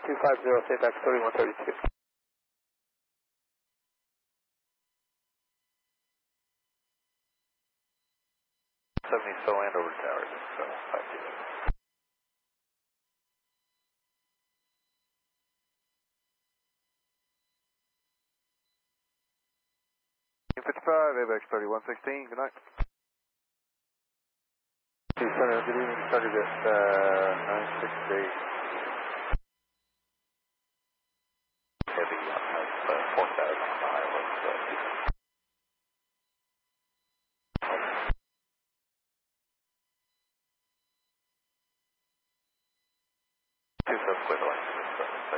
250, Safex 3132. So land over tower, so 50. AVX 3116, good night. Center, good evening, started at 968. Heavy on 4,000 on the highway.